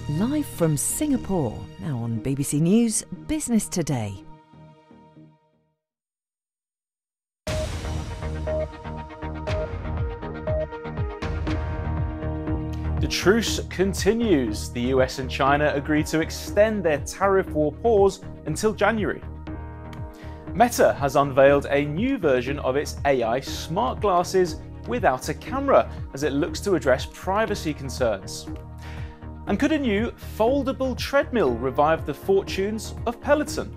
Live from Singapore, now on BBC News Business Today. The truce continues. The US and China agree to extend their tariff war pause until January. Meta has unveiled a new version of its AI smart glasses without a camera as it looks to address privacy concerns. And could a new foldable treadmill revive the fortunes of Peloton?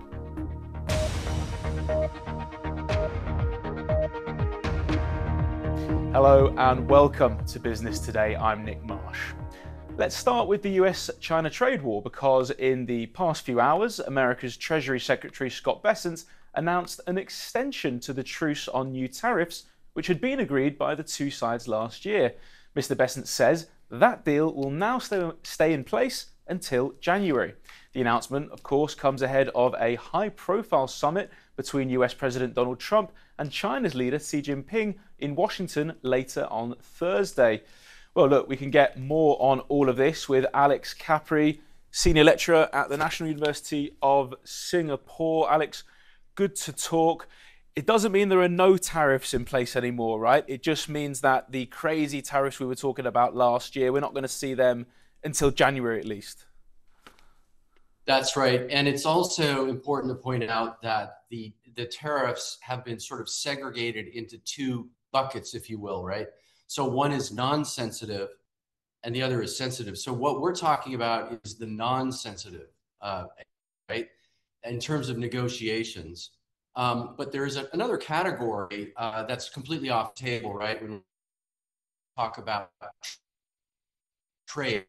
Hello and welcome to Business Today. I'm Nick Marsh. Let's start with the US-China trade war because in the past few hours, America's Treasury Secretary Scott Bessent announced an extension to the truce on new tariffs, which had been agreed by the two sides last year. Mr. Bessent says that deal will now stay in place until January. The announcement, of course, comes ahead of a high-profile summit between US President Donald Trump and China's leader Xi Jinping in Washington later on Thursday. Well, look, we can get more on all of this with Alex Capri, Senior Lecturer at the National University of Singapore. Alex, good to talk. It doesn't mean there are no tariffs in place anymore, right? It just means that the crazy tariffs we were talking about last year, we're not going to see them until January at least. That's right. And it's also important to point out that the tariffs have been sort of segregated into two buckets, if you will, right? So one is non-sensitive and the other is sensitive. So what we're talking about is the non-sensitive, right? In terms of negotiations. But there's another category that's completely off the table, right? When we talk about trade.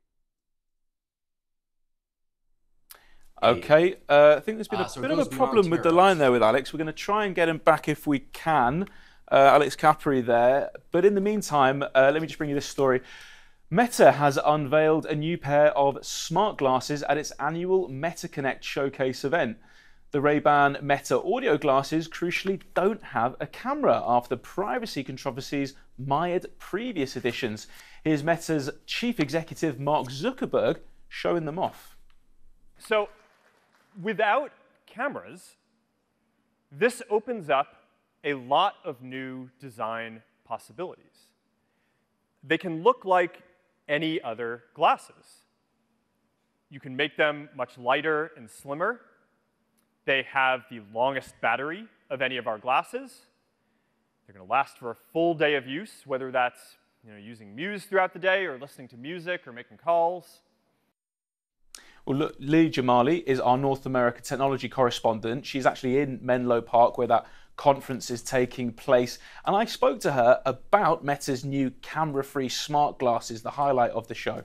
Okay, I think there's been a bit of a problem with the line there with Alex. We're going to try and get him back if we can. Alex Capri there. But in the meantime, let me just bring you this story. Meta has unveiled a new pair of smart glasses at its annual MetaConnect showcase event. The Ray-Ban Meta audio glasses crucially don't have a camera after privacy controversies mired previous editions. Here's Meta's chief executive Mark Zuckerberg showing them off. So without cameras, this opens up a lot of new design possibilities. They can look like any other glasses. You can make them much lighter and slimmer. They have the longest battery of any of our glasses. They're going to last for a full day of use, whether that's using Muse throughout the day or listening to music or making calls. Well, look, Lily Jamali is our North America technology correspondent. She's actually in Menlo Park where that conference is taking place. And I spoke to her about Meta's new camera-free smart glasses, the highlight of the show.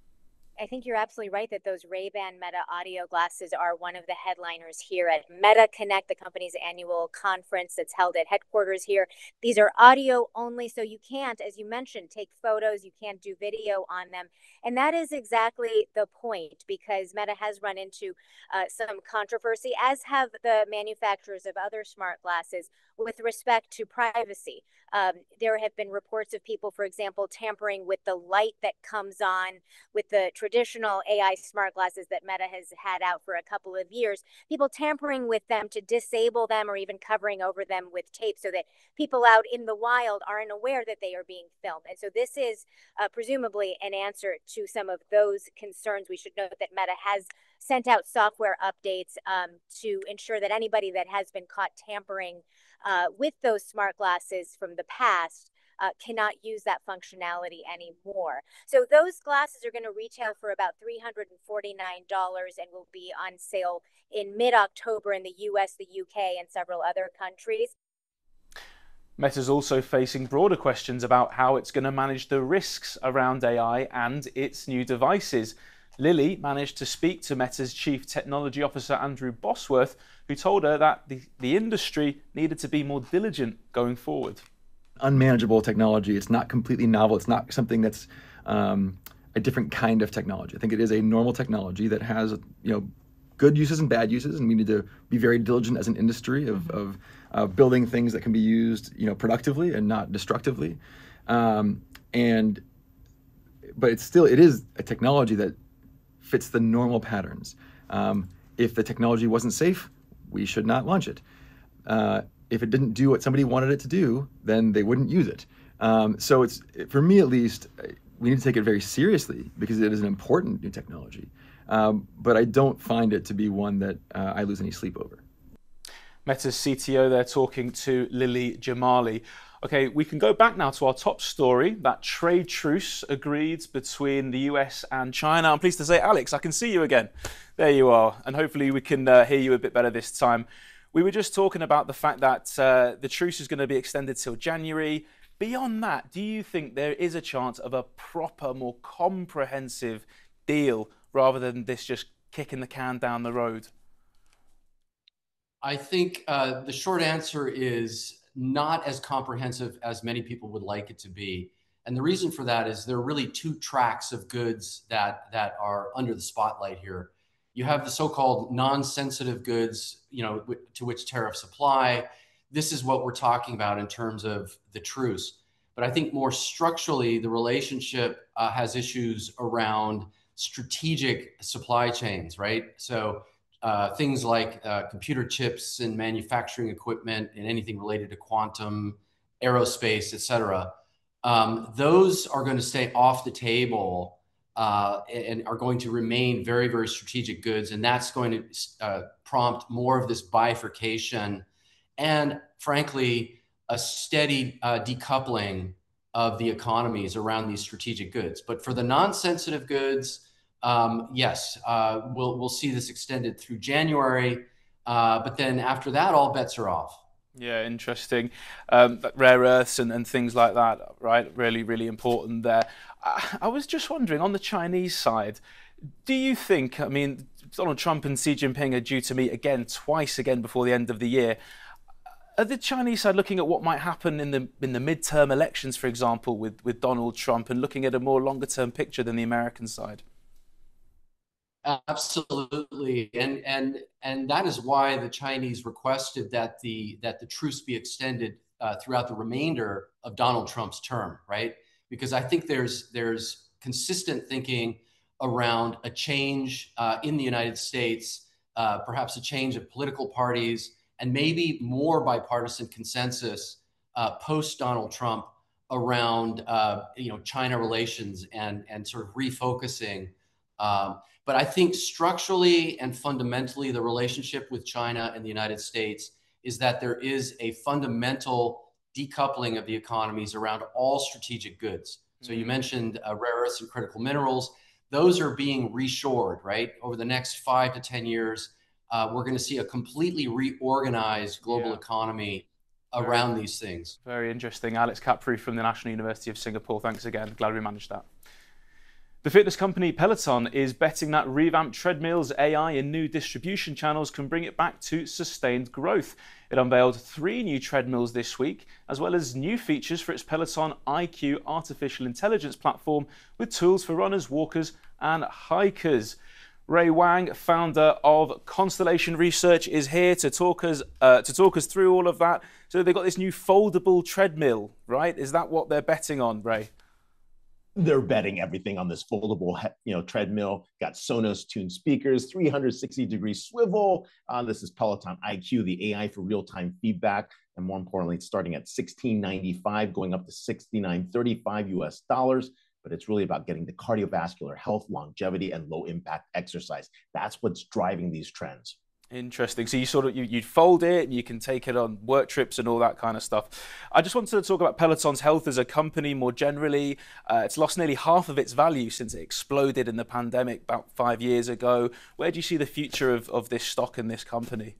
I think you're absolutely right that those Ray-Ban Meta audio glasses are one of the headliners here at MetaConnect, the company's annual conference that's held at headquarters here. These are audio only, so you can't, as you mentioned, take photos, you can't do video on them. And that is exactly the point, because Meta has run into some controversy, as have the manufacturers of other smart glasses, with respect to privacy. There have been reports of people, for example, tampering with the light that comes on with the traditional AI smart glasses that Meta has had out for a couple of years, people tampering with them to disable them or even covering over them with tape so that people out in the wild aren't aware that they are being filmed. And so this is presumably an answer to some of those concerns. We should note that Meta has sent out software updates to ensure that anybody that has been caught tampering with those smart glasses from the past cannot use that functionality anymore. So those glasses are going to retail for about $349 and will be on sale in mid-October in the US, the UK, and several other countries. Meta's also facing broader questions about how it's going to manage the risks around AI and its new devices. Lily managed to speak to Meta's Chief Technology Officer, Andrew Bosworth, who told her that the industry needed to be more diligent going forward. Unmanageable technology. It's not completely novel. It's not something that's a different kind of technology. I think it is a normal technology that has, good uses and bad uses, and we need to be very diligent as an industry of building things that can be used, productively and not destructively. But it is a technology that fits the normal patterns. If the technology wasn't safe, we should not launch it. If it didn't do what somebody wanted it to do, then they wouldn't use it. So for me at least, we need to take it very seriously because it is an important new technology. But I don't find it to be one that I lose any sleep over. Meta's CTO there talking to Lily Jamali. Okay, we can go back now to our top story, that trade truce agreed between the US and China. I'm pleased to say, Alex, I can see you again. There you are. And hopefully we can hear you a bit better this time. We were just talking about the fact that the truce is going to be extended till January. Beyond that, do you think there is a chance of a proper, more comprehensive deal rather than this just kicking the can down the road? I think the short answer is not as comprehensive as many people would like it to be. And the reason for that is there are really two tracks of goods that are under the spotlight here. You have the so-called non-sensitive goods, to which tariffs apply. This is what we're talking about in terms of the truce. But I think more structurally, the relationship has issues around strategic supply chains, right? So things like computer chips and manufacturing equipment and anything related to quantum, aerospace, et cetera. Those are going to stay off the table and are going to remain very, very strategic goods. And that's going to prompt more of this bifurcation and, frankly, a steady decoupling of the economies around these strategic goods. But for the non-sensitive goods, yes, we'll see this extended through January. But then after that, all bets are off. Yeah, interesting. Rare earths and things like that, right? Really, really important there. I was just wondering, on the Chinese side, do you think, I mean, Donald Trump and Xi Jinping are due to meet twice again before the end of the year. Are the Chinese side looking at what might happen in the midterm elections, for example, with Donald Trump, and looking at a more longer term picture than the American side? Absolutely, and that is why the Chinese requested that the truce be extended throughout the remainder of Donald Trump's term, right? Because I think there's consistent thinking around a change in the United States, perhaps a change of political parties, and maybe more bipartisan consensus post Donald Trump around China relations and sort of refocusing. But I think structurally and fundamentally, the relationship with China and the United States is that there is a fundamental decoupling of the economies around all strategic goods. So you mentioned rare earths and critical minerals. Those are being reshored, right? Over the next 5 to 10 years, we're going to see a completely reorganized global economy around these things. Very interesting. Alex Capri from the National University of Singapore. Thanks again. Glad we managed that. The fitness company Peloton is betting that revamped treadmills, AI and new distribution channels can bring it back to sustained growth. It unveiled 3 new treadmills this week, as well as new features for its Peloton IQ artificial intelligence platform with tools for runners, walkers and hikers. Ray Wang, founder of Constellation Research, is here to talk us through all of that. So they've got this new foldable treadmill, right? Is that what they're betting on, Ray? They're betting everything on this foldable, treadmill. Got Sonos tuned speakers, 360-degree swivel. This is Peloton IQ, the AI for real-time feedback, and more importantly, it's starting at $16.95, going up to $69.35 US. But it's really about getting the cardiovascular health, longevity, and low-impact exercise. That's what's driving these trends. Interesting. So you'd fold it and you can take it on work trips and all that kind of stuff. I just wanted to talk about Peloton's health as a company more generally. It's lost nearly half of its value since it exploded in the pandemic about 5 years ago. Where do you see the future of this stock and this company?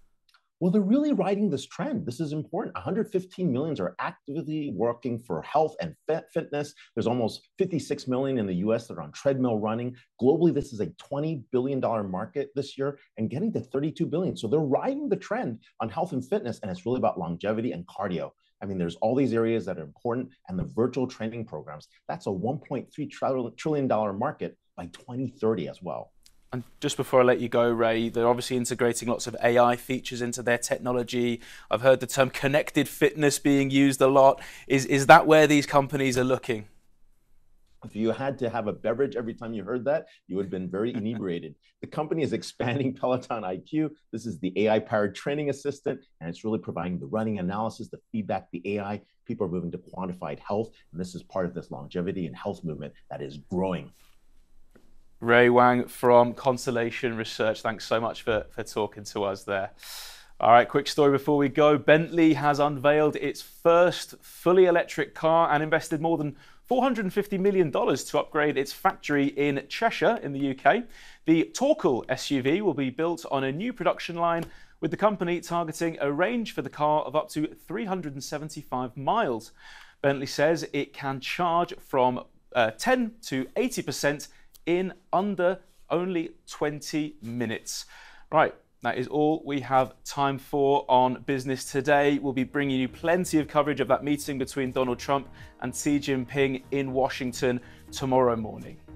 Well, they're really riding this trend. This is important. 115 million are actively working for health and fitness. There's almost 56 million in the US that are on treadmill running. Globally, this is a $20 billion market this year and getting to 32 billion. So they're riding the trend on health and fitness, and it's really about longevity and cardio. I mean, there's all these areas that are important, and the virtual training programs, that's a $1.3 trillion market by 2030 as well. And just before I let you go, Ray, they're obviously integrating lots of AI features into their technology. I've heard the term connected fitness being used a lot. Is that where these companies are looking? If you had to have a beverage every time you heard that, you would have been very inebriated. The company is expanding Peloton IQ. This is the AI-powered training assistant, and it's really providing the running analysis, the feedback, the AI. People are moving to quantified health, and this is part of this longevity and health movement that is growing. Ray Wang from Constellation Research, thanks so much for talking to us there. All right, quick story before we go. Bentley has unveiled its first fully electric car and invested more than $450 million to upgrade its factory in Cheshire in the UK. The Torquil SUV will be built on a new production line, with the company targeting a range for the car of up to 375 miles. Bentley says it can charge from 10 to 80% in under only 20 minutes. Right. That is all we have time for on Business Today. We'll be bringing you plenty of coverage of that meeting between Donald Trump and Xi Jinping in Washington tomorrow morning.